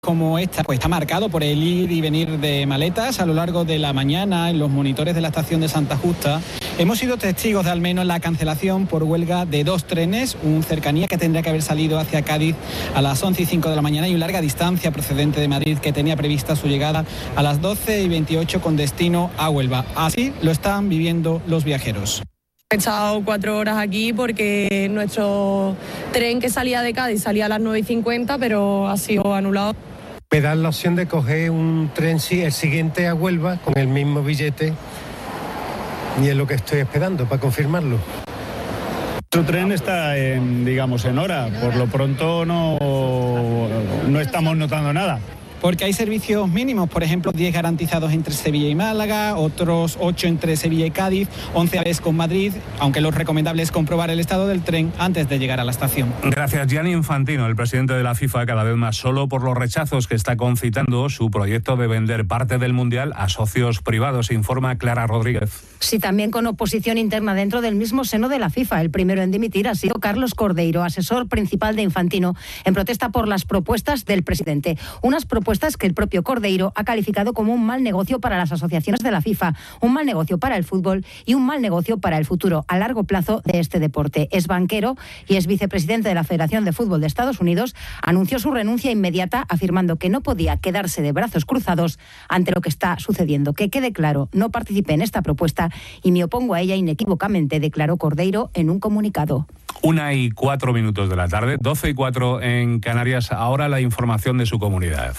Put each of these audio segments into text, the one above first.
Como esta, pues está marcado por el ir y venir de maletas. A lo largo de la mañana, en los monitores de la estación de Santa Justa, hemos sido testigos de al menos la cancelación por huelga de 2 trenes, un cercanía que tendría que haber salido hacia Cádiz a las 11:05 de la mañana y un larga distancia procedente de Madrid que tenía prevista su llegada a las 12:28 con destino a Huelva. Así lo están viviendo los viajeros. He estado 4 horas aquí porque nuestro tren que salía de Cádiz salía a las 9:50, pero ha sido anulado. Me dan la opción de coger un tren, el siguiente a Huelva, con el mismo billete, y es lo que estoy esperando para confirmarlo. Nuestro tren está en hora, por lo pronto no estamos notando nada. Porque hay servicios mínimos, por ejemplo, 10 garantizados entre Sevilla y Málaga, otros 8 entre Sevilla y Cádiz, 11 a vez con Madrid, aunque lo recomendable es comprobar el estado del tren antes de llegar a la estación. Gracias, Gianni Infantino, el presidente de la FIFA, cada vez más solo por los rechazos que está concitando su proyecto de vender parte del Mundial a socios privados, informa Clara Rodríguez. Sí, también con oposición interna dentro del mismo seno de la FIFA. El primero en dimitir ha sido Carlos Cordeiro, asesor principal de Infantino, en protesta por las propuestas del presidente. Unas propuestas que el propio Cordeiro ha calificado como un mal negocio para las asociaciones de la FIFA, un mal negocio para el fútbol y un mal negocio para el futuro a largo plazo de este deporte. Es banquero y es vicepresidente de la Federación de Fútbol de Estados Unidos. Anunció su renuncia inmediata afirmando que no podía quedarse de brazos cruzados ante lo que está sucediendo. Que quede claro, no participé en esta propuesta y me opongo a ella inequívocamente, declaró Cordeiro en un comunicado. 1:04 de la tarde, 12:04 en Canarias. Ahora la información de su comunidad.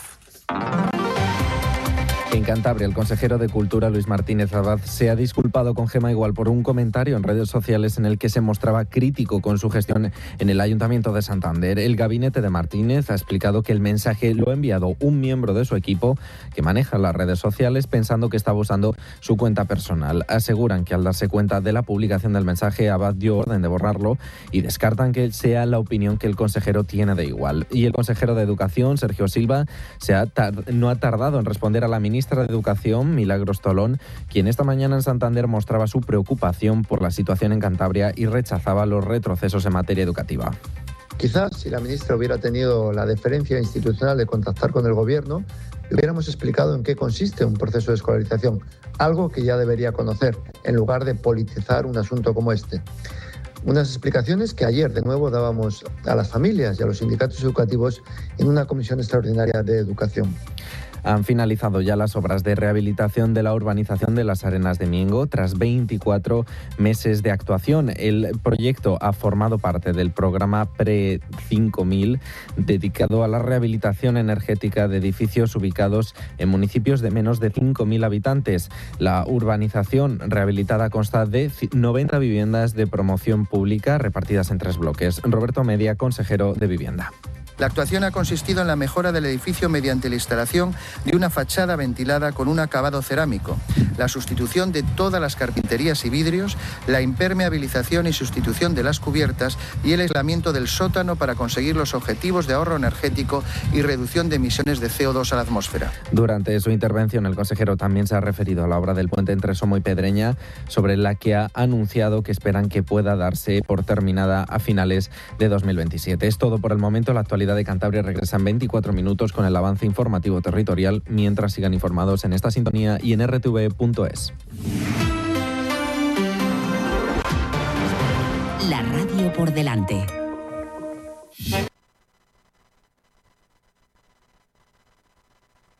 En Cantabria, el consejero de Cultura, Luis Martínez Abad, se ha disculpado con Gema Igual por un comentario en redes sociales en el que se mostraba crítico con su gestión en el Ayuntamiento de Santander. El gabinete de Martínez ha explicado que el mensaje lo ha enviado un miembro de su equipo que maneja las redes sociales pensando que estaba usando su cuenta personal. Aseguran que al darse cuenta de la publicación del mensaje, Abad dio orden de borrarlo y descartan que sea la opinión que el consejero tiene de Igual. Y el consejero de Educación, Sergio Silva, no ha tardado en responder a la ministra de Educación, Milagros Tolón, quien esta mañana en Santander mostraba su preocupación por la situación en Cantabria y rechazaba los retrocesos en materia educativa. Quizás si la ministra hubiera tenido la deferencia institucional de contactar con el Gobierno, le hubiéramos explicado en qué consiste un proceso de escolarización, algo que ya debería conocer, en lugar de politizar un asunto como este. Unas explicaciones que ayer de nuevo dábamos a las familias y a los sindicatos educativos en una comisión extraordinaria de educación. Han finalizado ya las obras de rehabilitación de la urbanización de las Arenas de Miengo tras 24 meses de actuación. El proyecto ha formado parte del programa Pre-5000 dedicado a la rehabilitación energética de edificios ubicados en municipios de menos de 5.000 habitantes. La urbanización rehabilitada consta de 90 viviendas de promoción pública repartidas en 3 bloques. Roberto Media, consejero de Vivienda. La actuación ha consistido en la mejora del edificio mediante la instalación de una fachada ventilada con un acabado cerámico, la sustitución de todas las carpinterías y vidrios, la impermeabilización y sustitución de las cubiertas y el aislamiento del sótano para conseguir los objetivos de ahorro energético y reducción de emisiones de CO2 a la atmósfera. Durante su intervención, el consejero también se ha referido a la obra del puente entre Somo y Pedreña, sobre la que ha anunciado que esperan que pueda darse por terminada a finales de 2027. Es todo por el momento. La actualidad de Cantabria regresa en 24 minutos con el avance informativo territorial, mientras sigan informados en esta sintonía y en rtv.es. La radio por delante.